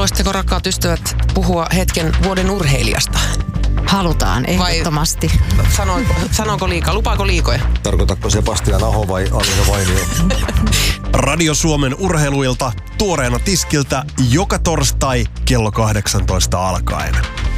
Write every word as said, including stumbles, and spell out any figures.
Haluaisitteko, rakkaat ystävät, puhua hetken vuoden urheilijasta? Halutaan, ehdottomasti. Sano, sanonko liikaa? Lupaako liikoja? Tarkoitatko Sebastian Aho vai Alisa Vainio? Radio Suomen urheiluilta tuoreena tiskiltä joka torstai kello kahdeksantoista alkaen.